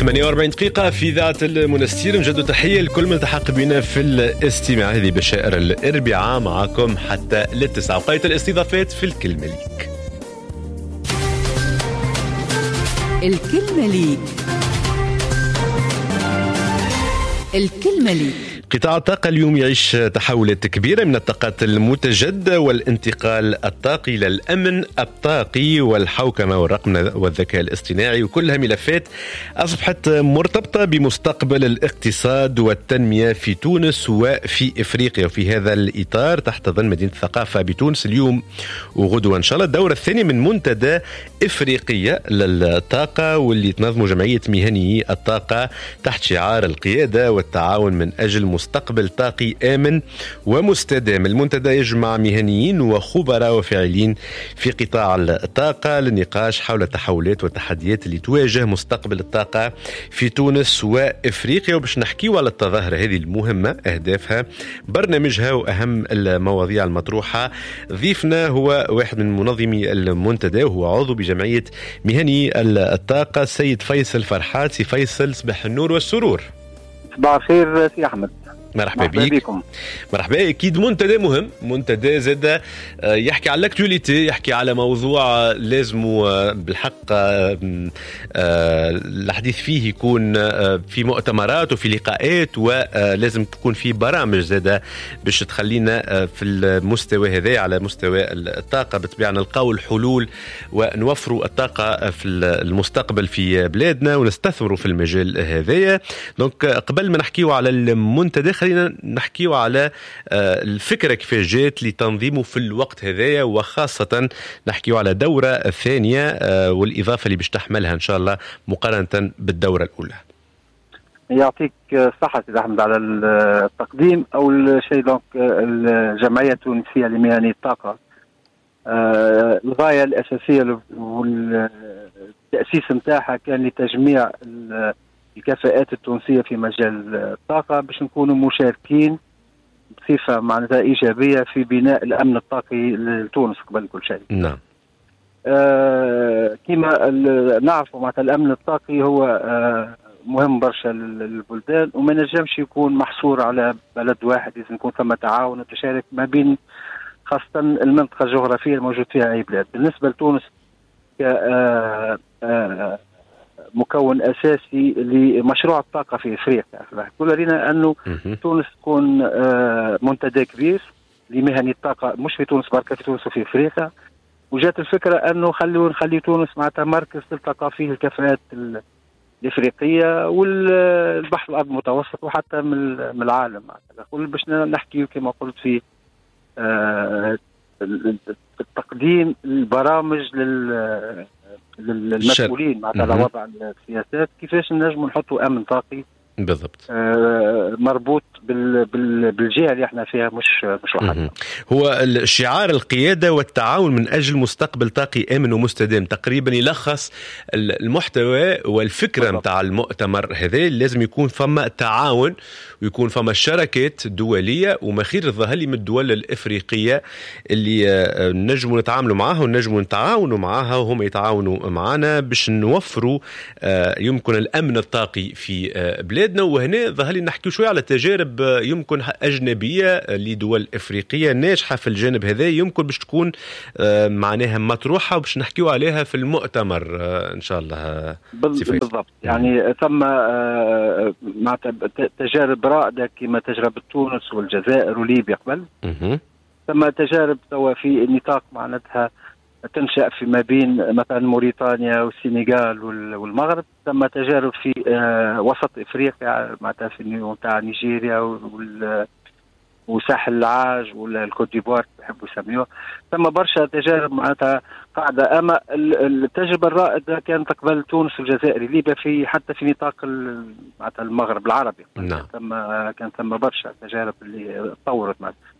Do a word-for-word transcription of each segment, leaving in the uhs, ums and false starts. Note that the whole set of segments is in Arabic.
ثمانية وأربعين دقيقة في إذاعة المنستير. نجد تحية لكل من التحق بنا في الاستماع. هذه بشائر الأربعاء معكم حتى للتسعة. وقاية الاستضافات في الكلمة ليك. الكلمة ليك. الكلمة ليك. قطاع الطاقة اليوم يعيش تحولات كبيرة من الطاقات المتجددة والانتقال الطاقي إلى الأمن الطاقي والحوكمة والرقمنة والذكاء الاصطناعي، وكلها ملفات أصبحت مرتبطة بمستقبل الاقتصاد والتنمية في تونس وفي إفريقيا. وفي هذا الإطار تحتضن مدينة الثقافة بتونس اليوم وغدوة إن شاء الله الدورة الثانية من منتدى إفريقية للطاقة، واللي تنظمه جمعية مهنيي الطاقة تحت شعار القيادة والتعاون من أجل مستقبل طاقي آمن ومستدام. المنتدى يجمع مهنيين وخبراء وفاعلين في قطاع الطاقة للنقاش حول التحولات والتحديات اللي تواجه مستقبل الطاقة في تونس وإفريقيا. وباش نحكيوا على التظاهرة هذه المهمة، أهدافها، برنامجها وأهم المواضيع المطروحة. ضيفنا هو واحد من منظمي المنتدى وهو عضو بجمعية مهني الطاقة، السيد فيصل فرحات. سي فيصل، صباح النور والسرور. صباح الخير سي أحمد. مرحبا بك. مرحبا. اكيد منتدى مهم، منتدى زاد يحكي على الاكتواليتي، يحكي على موضوع لازم بالحق الحديث فيه يكون في مؤتمرات وفي لقاءات، ولازم تكون في برامج زاد باش تخلينا في المستوى هذا على مستوى الطاقه بطبيعه نلقاو الحلول ونوفروا الطاقه في المستقبل في بلادنا ونستثمروا في المجال هذايا. دونك قبل ما نحكيو على المنتدى خلينا نحكيو على الفكرة كيف جات لتنظيمه في الوقت هذايا، وخاصة نحكيو على دورة الثانية والإضافة اللي باش تحملها إن شاء الله مقارنة بالدورة الأولى. يعطيك الصحة سيدي أحمد على التقديم. أول شيء دونك الجمعية التونسية لمهني الطاقة الغاية الأساسية والتأسيس متاعها كان لتجميع الكفاءات التونسية في مجال الطاقة باش نكونوا مشاركين بصفة معناتها إيجابية في بناء الأمن الطاقي لتونس قبل كل شيء. نعم. آه كما نعرف معناتها الأمن الطاقي هو آه مهم برشا للبلدان، وما نجمش يكون محصور على بلد واحد، لازم يكون ثم تعاون وتشارك ما بين خاصة المنطقة الجغرافية الموجود فيها أي بلاد. بالنسبة لتونس ك آه آه مكون أساسي لمشروع الطاقة في إفريقيا، كل لنا أنه تونس تكون منتدى كبير لمهني الطاقة مش في تونس بركة، في تونس وفي إفريقيا. وجات الفكرة أنه خلوا نخلي تونس معناتها مركز تلتقى فيه الكفاءات الإفريقية والبحر الأبيض المتوسط وحتى من العالم. كل باش نحكي كما قلت في التقديم البرامج لل للمسؤولين معناتها على وضع السياسات، كيفاش نجموا نحطوا امن طاقي بالضبط آه مربوط بال بال بالجهه اللي احنا فيها، مش مش وحدنا. هو الشعار القياده والتعاون من اجل مستقبل طاقي امن ومستدام تقريبا يلخص المحتوى والفكره نتاع المؤتمر هذا. لازم يكون فما تعاون ويكون فما شراكات دوليه، وما خير الظهر لي من الدول الافريقيه اللي نجموا نتعاملوا معها ونجموا نتعاونوا معها وهم يتعاونوا معنا باش نوفروا يمكن الامن الطاقي في بلاد. وهنا ظهر لي نحكي شوي على تجارب يمكن أجنبية لدول إفريقية ناجحة في الجانب هذا، يمكن باش تكون معناها مطروحة وباش نحكيوا عليها في المؤتمر إن شاء الله. بالضبط. يعني ثم مع تجارب رائدة كما تجربة تونس والجزائر وليبيا قبل، ثم تجارب توا في نطاق معناتها تنشأ في ما بين مثلا موريتانيا والسنغال والمغرب، ثم تجارب في آه وسط افريقيا معناتها في نتاع نيجيريا وساحل العاج ولا الكوت ديفوار بيحبوا يسميوها، ثم برشا تجارب معناتها قاعده. اما التجربه الرائده كانت قبل تونس والجزائر ليبيا في حتى في نطاق معناتها المغرب العربي. نعم. ثم كان ثم برشا تجارب اللي تطورت معناتها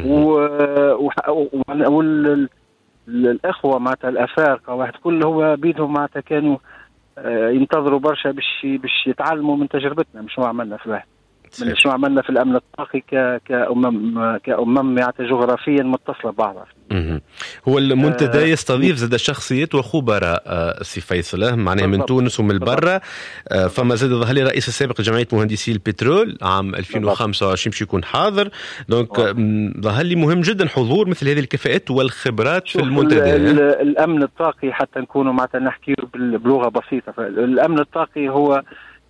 و الأخوة معناتها الأفارقة واحد كل هو بيدهم معناتها كانوا ينتظروا برشا باش باش يتعلموا من تجربتنا، مش هو عملنا في واحد. من شنو عملنا في الامن الطاقي كامم كامم يعني جغرافيا متصله ببعضها. هو المنتدى يستضيف زاد شخصيات وخبراء سي فيصل معناها من تونس ومن برا، فما زاد ظهر لي رئيس السابق جمعيه مهندسي البترول عام ألفين وخمسة وعشرين باش يكون حاضر، دونك ظهر لي مهم جدا حضور مثل هذه الكفاءات والخبرات في المنتدى. الامن الطاقي حتى نكونوا معناتها نحكيو بلغه بسيطه، الامن الطاقي هو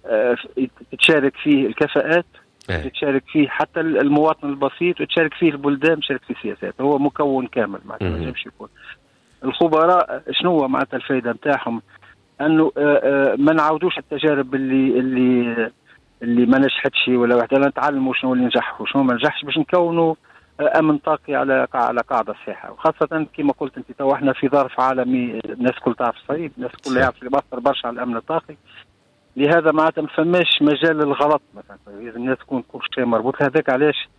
تشارك فيه الكفاءات، تشارك فيه حتى المواطن البسيط، وتشارك فيه البلدان، تشارك فيه السياسات، هو مكون كامل معناتها ما ينجمش يكون. الخبراء شنو معناتها الفائده نتاعهم؟ انه ما نعاودوش التجارب اللي اللي اللي ما نجحتش ولا واحده، نتعلموا شنو اللي نجح وشنو ما نجحش باش نكونوا امن طاقي على على قاعده صحيحه. وخاصه كما قلت انت تو احنا في ظرف عالمي، الناس كل تعرف الصعيب، الناس كلها يعرف اللي بأثر برشا على الامن الطاقي، لهذا معناتها ما فماش مجال للغلط مثلا، لازم الناس تكون كل شيء مربوط. هذاك علاش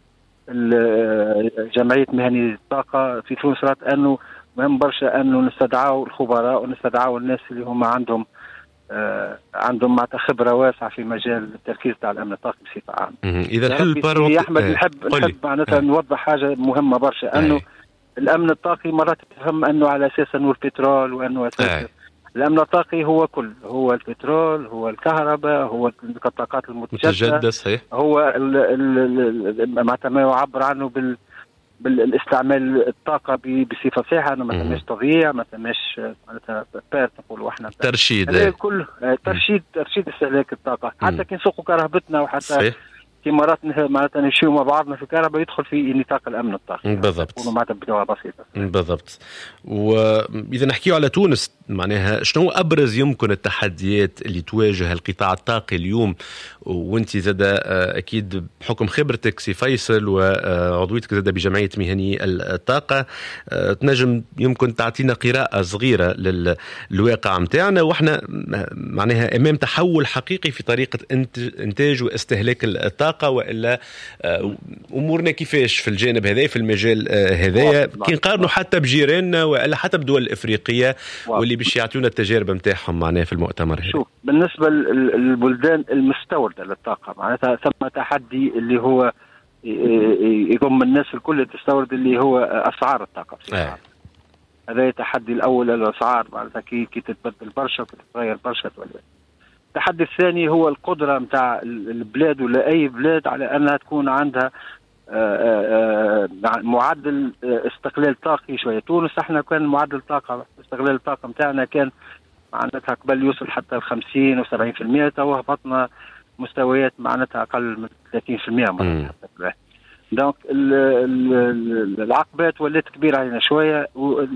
جمعيه مهني الطاقه في تونس رات انه مهم برشا انه نستدعوا الخبراء ونستدعوا الناس اللي هم عندهم آه عندهم معناتها خبره واسعه في مجال التركيز على الامن الطاقي بصفه عامه. اذا الحل البارلماني يا احمد نحب نحب معناتها نوضح حاجه مهمه برشا، انه الامن الطاقي مرات تفهم انه على اساس انه البترول وانه اساس الامن الطاقي هو كل هو البترول، هو الكهرباء، هو الطاقات المتجدده، صحيح، هو معناتها ما يعبر عنه بال بالاستعمال الطاقه بصفه صحيحه، انه ما تماش تضييع، ما تماش معناتها بيرت نقولوا احنا ترشيد، هذا كله ترشيد ترشيد استهلاك الطاقه. حتى كي نسوقوا كهربتنا وحتى صحيح. في مرات معناتها نمشيو مع بعضنا في الكهرباء يدخل في نطاق الامن الطاقي بالضبط، يكونوا معناتها بلغه بسيطه بالضبط. واذا نحكيو على تونس معناها شنو ابرز يمكن التحديات اللي تواجه القطاع الطاقي اليوم، وانت زاد اكيد بحكم خبرتك سي فيصل وعضويتك زاد بجمعيه مهني الطاقه تنجم يمكن تعطينا قراءه صغيره للواقع نتاعنا، واحنا معناها امام تحول حقيقي في طريقه انتاج واستهلاك الطاقه، والا امورنا كيفاش في الجانب هذا في المجال هذايا كي نقارنوا حتى بجيراننا والا حتى بدول الافريقيه واللي باش يعطونا التجارب نتاعهم معناها في المؤتمر هذا. شوف بالنسبه للبلدان المستورده للطاقه معناتها ثم تحدي اللي هو يضم الناس الكل تستورد، اللي هو اسعار الطاقه. آه. هذا التحدي الاول، الاسعار معناتها كي كي تتبدل برشا وتتغير برشا. التحدي الثاني هو القدره نتاع البلاد ولا اي بلاد على انها تكون عندها آآ آآ معدل استقلال طاقي شويه. تونس احنا كان معدل طاقه استقلال الطاقه نتاعنا كان معناتها قبل يوصل حتى ل خمسين وسبعين في المية، تو هبطنا مستويات معناتها اقل من ثلاثين في المية. دونك العقبات ولات كبيره علينا شويه،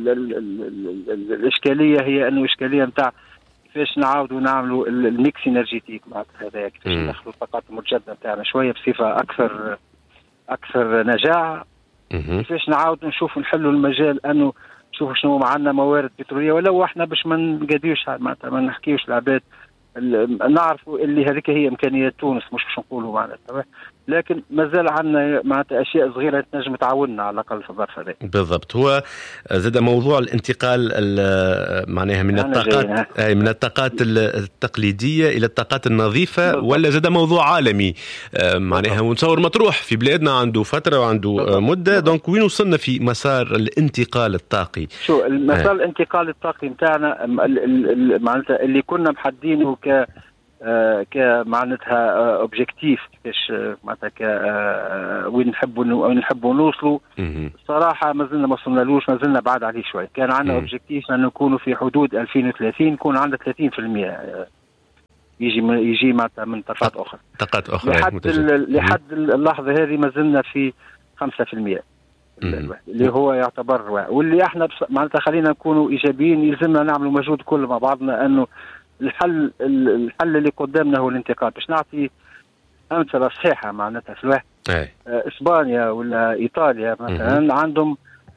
والاشكاليه هي انه اشكاليه نتاع كيفاش نعاودوا نعملوا الميكس انرجيتيك معناتها هذا، كيفاش ندخلوا الطاقات المتجدده نتاعنا شويه بصفه اكثر اكثر نجاعه، كيفاش نعاودوا نشوفوا نحلوا المجال انه نشوفوا شنو معنا موارد بتروليه، ولو احنا باش ما نقاديوش معناتها ما نحكيوش العباد، نعرفوا اللي هذيك هي امكانيات تونس، مش باش نقولوا معناتها، لكن مازال عندنا معناتها اشياء صغيره تنجم تعاوننا على الاقل في الظرف هذا. بالضبط. هو زاد موضوع الانتقال معناها من الطاقات اي من الطاقات التقليديه الى الطاقات النظيفه، بالضبط. ولا زاد موضوع عالمي معناها، ونصور مطروح في بلادنا عنده فتره وعنده بالضبط. مده، دونك وين وصلنا في مسار الانتقال الطاقي؟ شو المسار آه. الانتقال الطاقي نتاعنا معناتها اللي كنا محددينه ك آه كمعناتها اوبجيكتيف كيفاش معناتها ك آه وين نحبوا وين نحبوا نوصلوا، الصراحه ما زلنا ما وصلنالوش، ما زلنا بعد عليه شوي. كان عندنا اوبجيكتيف ان نكونوا في حدود ألفين وثلاثين نكون عندنا ثلاثين في المية يجي يجي معناتها من طاقات اخرى طاقات اخرى لحد لحد اللحظه هذه ما زلنا في خمسة في المية اللي هو يعتبر، واللي احنا معناتها خلينا نكونوا ايجابيين، يلزمنا نعملوا مجهود كل مع بعضنا انه الحل الحل اللي قدامنا هو الانتقال. باش نعطي امثله صحيحه معناتها في الواحد اسبانيا ولا ايطاليا مثلا عندهم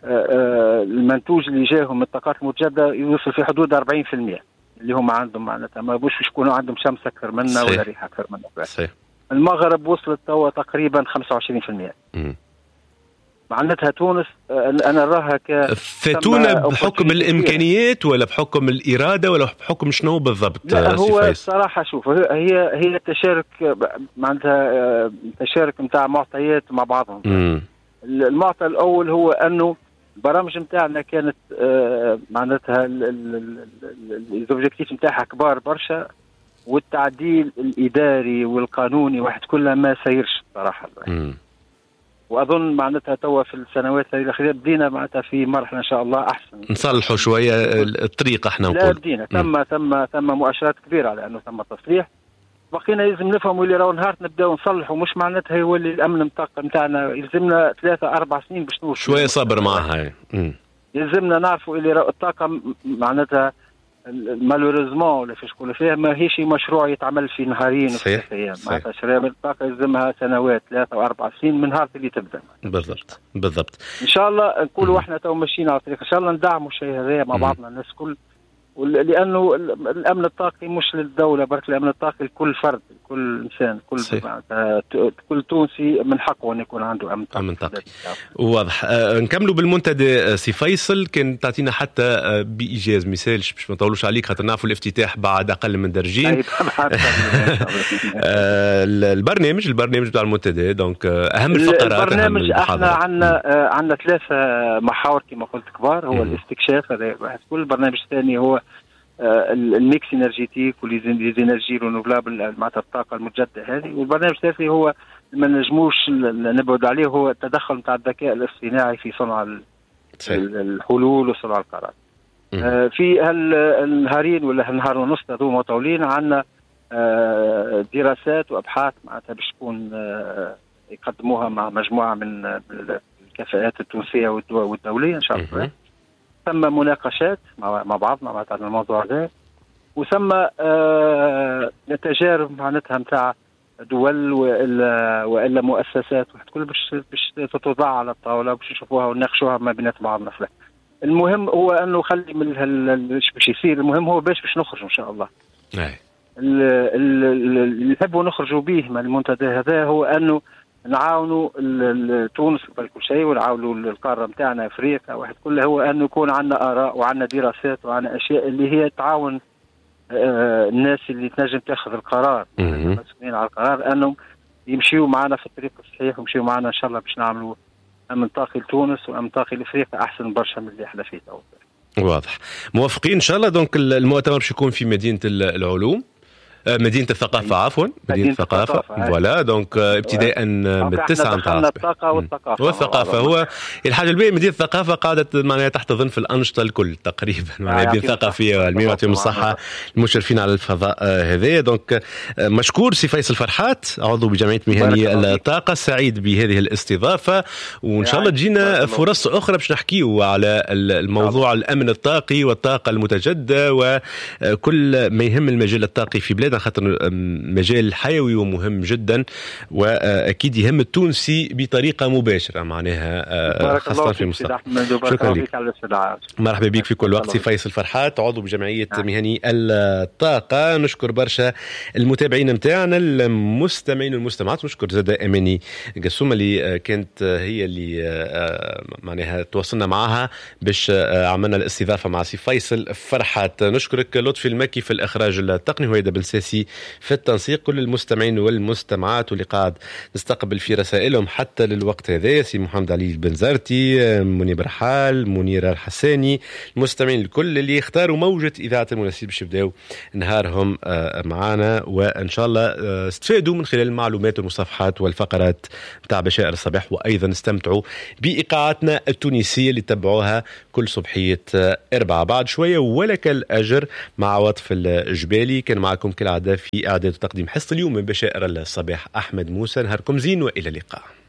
المنتوج اللي جاهم من الطاقات المتجدده يوصل في حدود أربعين في المية اللي هم عندهم معناتها، ما بوش يكونوا عندهم شمس اكثر منا ولا ريح اكثر منا. صحيح. المغرب وصلت توا تقريبا خمسة وعشرين في المية. معناتها تونس انا نراها ك فاتونا بحكم الامكانيات ولا بحكم الاراده ولا بحكم شنو بالضبط؟ لا هو الصراحه شوف هي هي تشارك معناتها تشارك نتاع معطيات مع بعضهم. م. المعطى الاول هو انه البرامج نتاعنا كانت معناتها الاوبجيكتيف نتاعها كبار برشا، والتعديل الاداري والقانوني واحد كلها ما سيرش صراحه. م. واظن معناتها توا في السنوات الاخيره بدينا معناتها في مرحله ان شاء الله احسن نصلحوا شويه الطريقه احنا نقول. لا بدينا ثم ثم ثم مؤشرات كبيره على انه ثم تصليح. بقينا لازم نفهموا اللي راهو نهار نبداو نصلحوا، مش معناتها يولي الامن الطاقه نتاعنا يلزمنا ثلاثه اربع سنين باش نوصل شويه صبر معها. يلزمنا نعرفوا اللي راهو الطاقه معناتها مالوريزمون ولا فيش نقولوا فيها ماهيش مشروع يتعمل في نهارين وفي ايام. معناتها شرائح الطاقه يلزمها سنوات ثلاثه واربع سنين من نهار اللي تبدا. بالضبط بالضبط. ان شاء الله نقولوا احنا تو ماشيين على الطريق، ان شاء الله ندعموا الشيء هذا مع بعضنا الناس كل، لانه الامن الطاقي مش للدوله برك، الامن الطاقي لكل فرد كل انسان كل كل تونسي من حقه ان يكون عنده امن طاقي. امن طاقي واضح. آه نكملوا بالمنتدى. سي فيصل كان تعطينا حتى آه بايجاز مثال باش ما نطولوش عليك خاطر نعرفوا الافتتاح بعد اقل من درجين. آه البرنامج البرنامج بتاع المنتدى دونك آه اهم الفقرات. البرنامج احنا عندنا آه عندنا ثلاثه محاور كما قلت كبار. هو م. الاستكشاف هذا واحد. كل البرنامج الثاني هو آه الميكس انرجيتيك والانرجي رينوفلابل معناتها الطاقه المجدده هذه. والبرنامج الثالثي هو ما نجموش نبعد عليه، هو التدخل نتاع الذكاء الاصطناعي في صنع الحلول وصنع القرار. آه في هالنهارين ولا هالنهار ونص هذوما طولين عندنا آه دراسات وابحاث معناتها باش تكون آه يقدموها مع مجموعه من الكفاءات التونسيه والدوليه ان شاء الله. ثم مناقشات مع بعضنا مع الموضوع هذا، وثم آه تجارب معناتها نتاع دول والا والا مؤسسات واحد كل باش باش تتوضع على الطاوله باش نشوفوها ونناقشوها ما بينات بعضنا. المهم هو انه خلي من باش يصير، المهم هو باش باش نخرج ان شاء الله. اي اللي نحبوا نخرجوا به من المنتدى هذا هو انه نعاونوا تونس قبل كل شيء، ونعاونوا القاره نتاعنا افريقيا واحد كله، هو انه يكون عندنا اراء وعندنا دراسات وعندنا اشياء اللي هي تعاون آه الناس اللي تنجم تاخذ القرار المسؤولين على القرار انهم يمشيوا معنا في الطريق الصحيح ويمشيوا معنا ان شاء الله باش نعملوا امن طاقي لتونس وامن طاقي لافريقيا احسن برشا من اللي احنا فيه تو. واضح. موافقين ان شاء الله. دونك المؤتمر باش يكون في مدينه العلوم، مدينة الثقافة عفوا مدينة الثقافة فوالا. دونك ابتداء من التسعة نتاع الطاقة والثقافة والثقافة هو الحاجة الباقية. مدينة الثقافة قاعدة معناها تحتضن في الأنشطة الكل تقريبا، معناها مدينة الثقافية والعلمية ويعطيهم الصحة المشرفين على الفضاء هذايا. دونك مشكور سي فيصل فرحات عضو بجمعية مهنية الطاقة، سعيد بهذه الاستضافة، وإن شاء الله تجينا فرص أخرى باش نحكيو على الموضوع الأمن الطاقي والطاقة المتجددة وكل ما يهم المجال الطاقي في بلاد، خاطر مجال حيوي ومهم جدا واكيد يهم التونسي بطريقه مباشره معناها خاصه في المستقبل. شكرا لك. مرحبا بك في كل وقت سي فيصل فرحات عضو بجمعيه مهني الطاقه. نشكر برشا المتابعين نتاعنا المستمعين والمستمعات، نشكر زاد اماني قسومه اللي كانت هي اللي معناها تواصلنا معها باش عملنا الاستضافه مع سي فيصل فرحات. نشكرك لطفي المكي في الاخراج التقني وهيدا بلساسي في التنسيق. كل المستمعين والمستمعات واللي قاعد نستقبل في رسائلهم حتى للوقت هذا، سي محمد علي البنزرتي، منير برحال، منيرة الحساني، المستمعين الكل اللي اختاروا موجة إذاعة المناسب باش يبداو نهارهم معنا، وإن شاء الله استفادوا من خلال المعلومات والمصافحات والفقرات بتاع بشائر الصباح، وأيضا استمتعوا بإيقاعاتنا التونسية اللي تبعوها كل صبحية أربعة. بعد شوية ولك الأجر مع عواطف الجبالي. كان معكم كالعادة في إعداد وتقديم حصة اليوم من بشائر الصباح أحمد موسى. نهاركم زين وإلى اللقاء.